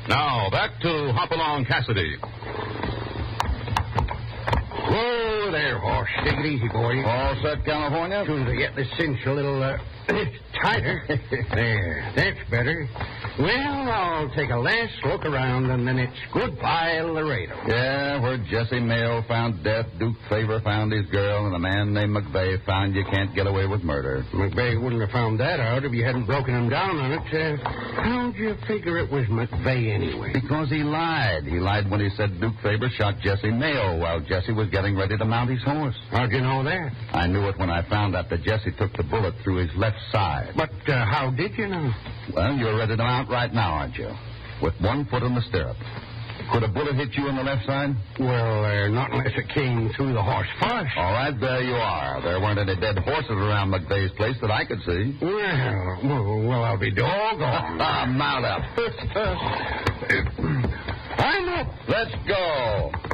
Now, back to Hopalong Cassidy. Whoa there, horse. Take it easy, boy. All set, California? Soon as I get the cinch a little tighter. There. That's better. Well, I'll take a last look around, and then it's goodbye, El Laredo. Yeah, where Jesse Mayo found death, Duke Faber found his girl, and a man named McVeigh found you can't get away with murder. McVeigh wouldn't have found that out if you hadn't broken him down on it. How'd you figure it was McVeigh anyway? Because he lied. He lied when he said Duke Faber shot Jesse Mayo while Jesse was getting ready to mount his horse. How'd you know that? I knew it when I found out that Jesse took the bullet through his left side. But how did you know? Well, you're ready to mount right now, aren't you? With one foot in the stirrup. Could a bullet hit you on the left side? Well, not unless it came through the horse first. All right, there you are. There weren't any dead horses around McVeigh's place that I could see. Well, I'll be doggone. Mount up. I'm up. Let's go.